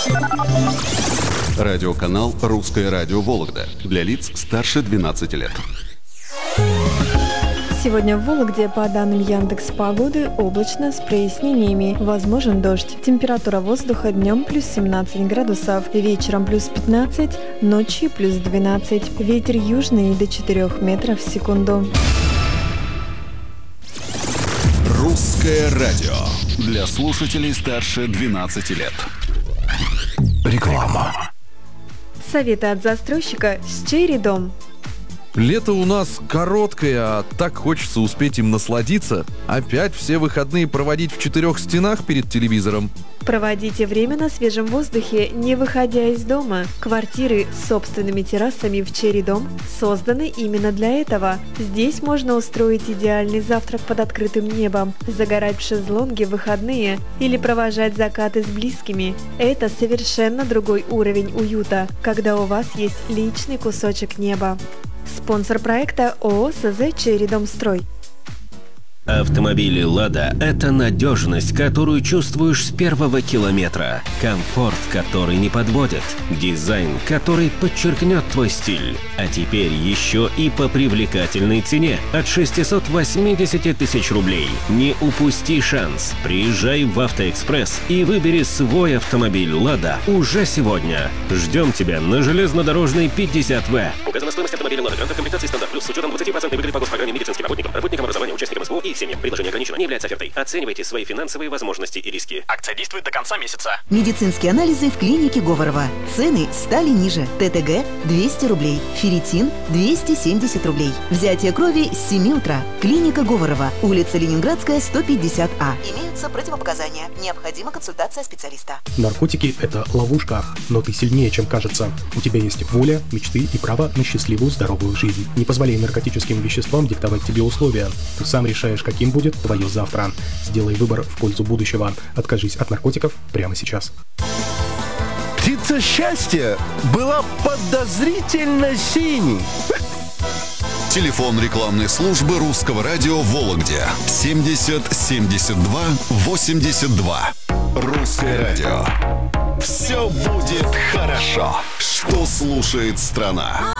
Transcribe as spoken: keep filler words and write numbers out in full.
Радиоканал «Русское радио Вологда» для лиц старше двенадцати лет. Сегодня в Вологде, по данным Яндекс.Погоды, облачно с прояснениями. Возможен дождь. Температура воздуха днем плюс семнадцать градусов, вечером плюс пятнадцать, ночью плюс двенадцать. Ветер южный до четырёх метров в секунду. «Русское радио» для слушателей старше двенадцати лет. Реклама. Советы от застройщика с Cherry Dom. Лето у нас короткое, а так хочется успеть им насладиться. Опять все выходные проводить в четырех стенах перед телевизором. Проводите время на свежем воздухе, не выходя из дома. Квартиры с собственными террасами в Cherry Dom созданы именно для этого. Здесь можно устроить идеальный завтрак под открытым небом, загорать в шезлонге в выходные или провожать закаты с близкими. Это совершенно другой уровень уюта, когда у вас есть личный кусочек неба. Спонсор проекта ООО СЗ «Cherry Dom Строй». Автомобили «Лада» — это надежность, которую чувствуешь с первого километра. Комфорт, который не подводит. Дизайн, который подчеркнет твой стиль. А теперь еще и по привлекательной цене от шестисот восьмидесяти тысяч рублей. Не упусти шанс. Приезжай в «Автоэкспресс» и выбери свой автомобиль «Лада» уже сегодня. Ждем тебя на железнодорожной пятьдесят вэ. Указана стоимость автомобиля «Лада» Гранта комплектации «Стандарт Плюс» с учетом двадцати процентов выгоды по госпрограмме медицинским работникам, работникам образования, участникам СВО и семьям. Предложение ограничено, не является офертой. Оценивайте свои финансовые возможности и риски. Акция действует до конца месяца. Медицинские анализы в клинике Говорова. Цены стали ниже. ТТГ – двести рублей. Ферритин – двести семьдесят рублей. Взятие крови с семи утра. Клиника Говорова. Улица Ленинградская, сто пятьдесят А. Имеются противопоказания. Необходима консультация специалиста. Наркотики – это ловушка, но ты сильнее, чем кажется. У тебя есть воля, мечты и право на счастливую, здоровую жизнь. Не позволяй наркотическим веществам диктовать тебе условия. Ты сам решаешь, каким будет твое завтра. Сделай выбор в пользу будущего. Откажись от наркотиков прямо сейчас. Птица счастья была подозрительно синей. Телефон рекламной службы Русского радио в Вологде семьдесят семьдесят два восемьдесят два. Русское радио. Все будет хорошо. Что слушает страна?